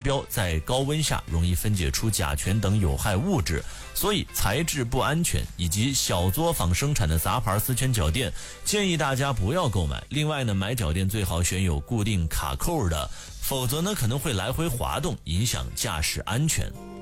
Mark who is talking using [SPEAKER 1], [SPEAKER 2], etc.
[SPEAKER 1] 标，在高温下容易分解出甲醛等有害物质，所以材质不安全，以及小作坊生产的杂牌丝圈脚垫，建议大家不要购买。另外呢，买脚垫最好选有固定卡扣的，否则呢可能会来回滑动，影响驾驶安全。